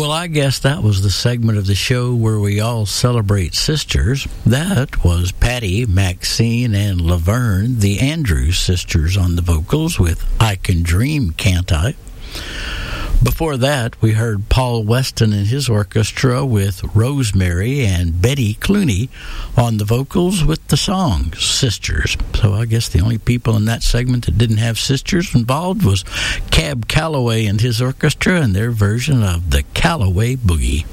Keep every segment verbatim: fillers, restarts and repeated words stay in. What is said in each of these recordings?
Well, I guess that was the segment of the show where we all celebrate sisters. That was Patty, Maxine, and Laverne, the Andrews sisters, on the vocals with I Can Dream, Can't I? Before that, we heard Paul Weston and his orchestra with Rosemary and Betty Clooney on the vocals with the song Sisters. So I guess the only people in that segment that didn't have sisters involved was Cab Calloway and his orchestra and their version of the Calloway Boogie.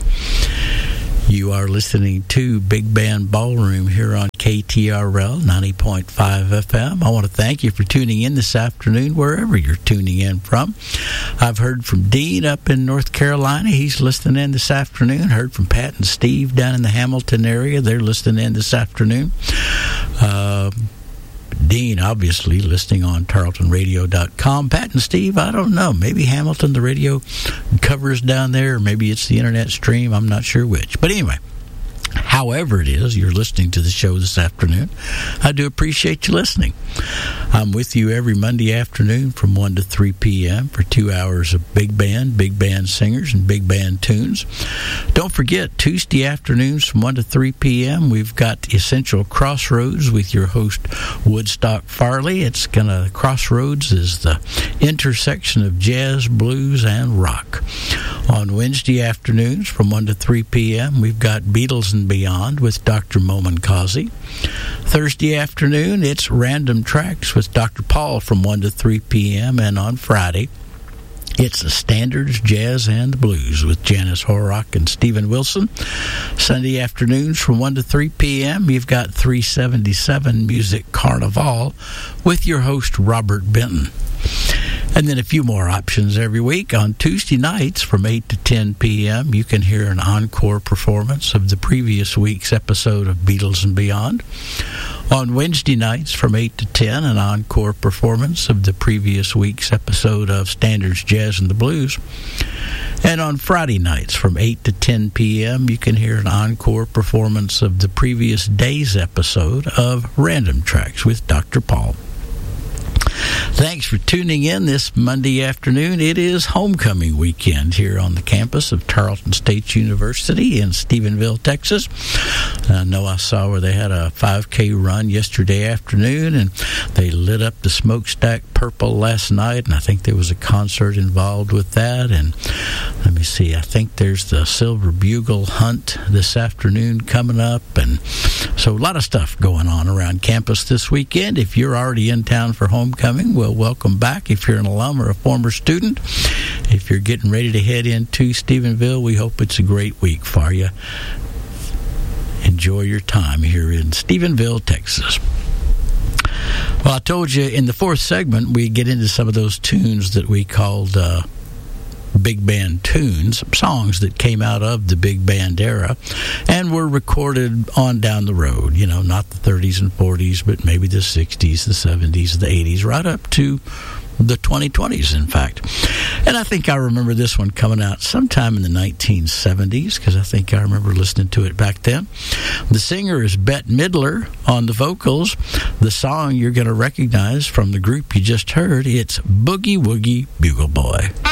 You are listening to Big Band Ballroom here on K T R L ninety point five F M. I want to thank you for tuning in this afternoon, wherever you're tuning in from. I've heard from Dean up in North Carolina. He's listening in this afternoon. Heard from Pat and Steve down in the Hamilton area. They're listening in this afternoon. Uh, Dean, obviously, listening on Tarleton Radio dot com. Pat and Steve, I don't know. Maybe Hamilton, the radio covers down there, or maybe it's the internet stream. I'm not sure which. But anyway, however it is, you're listening to the show this afternoon. I do appreciate you listening. I'm with you every Monday afternoon from one to three p.m. for two hours of big band, big band singers, and big band tunes. Don't forget, Tuesday afternoons from one to three p.m., we've got Essential Crossroads with your host, Woodstock Farley. It's gonna, Crossroads is the intersection of jazz, blues, and rock. On Wednesday afternoons from one to three p.m., we've got Beatles and Beyond with Doctor Momin Kazi. Thursday afternoon, it's Random Tracks with Doctor Paul from one to three p.m. And on Friday, it's the Standards, Jazz, and Blues with Janice Horrock and Stephen Wilson. Sunday afternoons from one to three p.m., you've got three seventy-seven Music Carnival with your host, Robert Benton. And then a few more options every week. On Tuesday nights from eight to ten p.m., you can hear an encore performance of the previous week's episode of Beatles and Beyond. On Wednesday nights from eight to ten, an encore performance of the previous week's episode of Standards, Jazz, and the Blues. And on Friday nights from eight to ten p.m., you can hear an encore performance of the previous day's episode of Random Tracks with Doctor Paul. Thanks for tuning in this Monday afternoon. It is homecoming weekend here on the campus of Tarleton State University in Stephenville, Texas. I know I saw where they had a five K run yesterday afternoon, and they lit up the smokestack purple last night, and I think there was a concert involved with that. And let me see, I think there's the Silver Bugle Hunt this afternoon coming up, and so a lot of stuff going on around campus this weekend. If you're already in town for homecoming, well, welcome back. If you're an alum or a former student, if you're getting ready to head into Stephenville, we hope it's a great week for you. Enjoy your time here in Stephenville, Texas. Well, I told you in the fourth segment we get into some of those tunes that we called uh, big band tunes, songs that came out of the big band era and were recorded on down the road, you know, not the thirties and forties, but maybe the sixties, the seventies, the eighties, right up to the twenty twenties, in fact. And I think I remember this one coming out sometime in the nineteen seventies, because I think I remember listening to it back then. The singer is Bette Midler on the vocals. The song you're going to recognize from the group you just heard, it's Boogie Woogie Bugle Boy.